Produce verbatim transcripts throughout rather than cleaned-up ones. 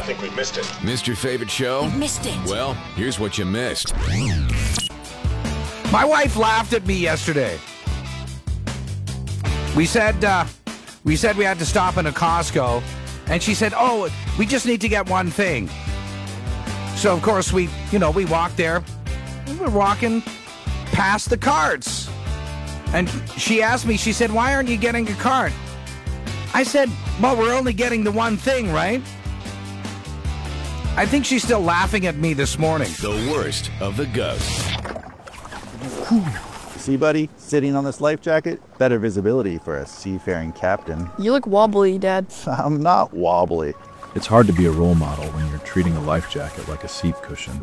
think we've missed it. Missed your favorite show? You've missed it. Well, here's what you missed. My wife laughed at me yesterday. We said, uh, we said we had to stop in a Costco, and she said, oh, we just need to get one thing. So, of course, we, you know, we walked there. We were walking past the carts. And she asked me, she said, why aren't you getting a cart? I said, well, we're only getting the one thing, right? I think she's still laughing at me this morning. The worst of the ghosts. See, buddy, sitting on this life jacket, better visibility for a seafaring captain. You look wobbly, Dad. I'm not wobbly. It's hard to be a role model when you're treating a life jacket like a seat cushion.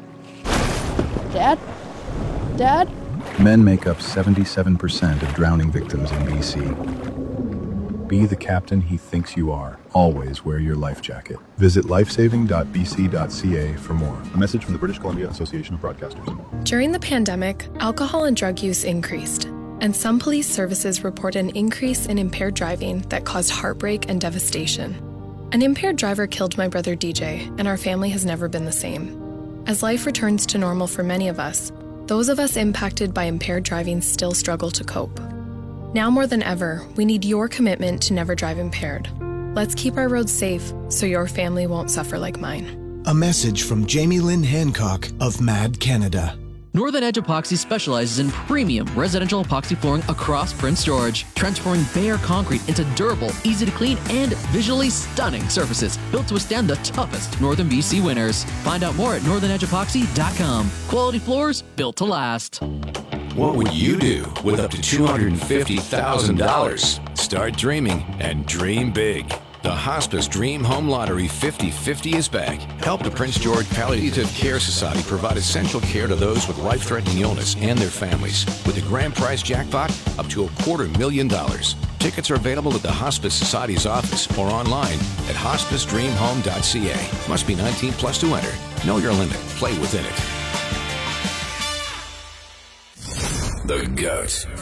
Dad? Dad? Men make up seventy-seven percent of drowning victims in B C. Be the captain he thinks you are. Always wear your life jacket. Visit lifesaving dot b c dot c a for more. A message from the British Columbia Association of Broadcasters. During the pandemic, alcohol and drug use increased, and some police services report an increase in impaired driving that caused heartbreak and devastation. An impaired driver killed my brother D J, and our family has never been the same. As life returns to normal for many of us, those of us impacted by impaired driving still struggle to cope. Now more than ever, we need your commitment to never drive impaired. Let's keep our roads safe so your family won't suffer like mine. A message from Jamie Lynn Hancock of MAD Canada. Northern Edge Epoxy specializes in premium residential epoxy flooring across Prince George, transforming bare concrete into durable, easy to clean, and visually stunning surfaces built to withstand the toughest northern B C winters. Find out more at northern edge epoxy dot com. Quality floors built to last. What would you do with up to two hundred fifty thousand dollars? Start dreaming and dream big. The Hospice Dream Home Lottery fifty fifty is back. Help the Prince George Palliative Care Society provide essential care to those with life-threatening illness and their families. With the grand prize jackpot up to a quarter million dollars. Tickets are available at the Hospice Society's office or online at hospice dream home dot c a. Must be nineteen plus to enter. Know your limit. Play within it. The Goat.